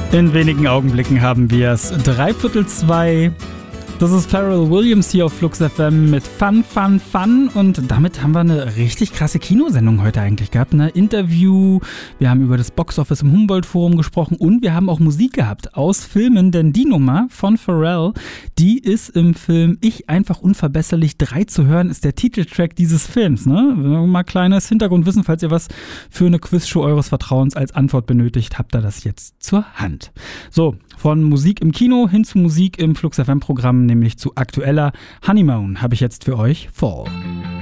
In wenigen Augenblicken haben wir es. 2:15. Das ist Pharrell Williams hier auf Flux FM mit Fun, Fun, Fun. Und damit haben wir eine richtig krasse Kinosendung heute eigentlich gehabt. Ein Interview, wir haben über das Boxoffice im Humboldt-Forum gesprochen und wir haben auch Musik gehabt aus Filmen. Denn die Nummer von Pharrell, die ist im Film Ich einfach unverbesserlich 3 zu hören, ist der Titeltrack dieses Films. Ne? Mal kleines Hintergrundwissen, falls ihr was für eine Quizshow eures Vertrauens als Antwort benötigt, habt ihr das jetzt zur Hand. So, von Musik im Kino hin zu Musik im Flux FM-Programm, nämlich zu aktueller Honeymoon, habe ich jetzt für euch Fall.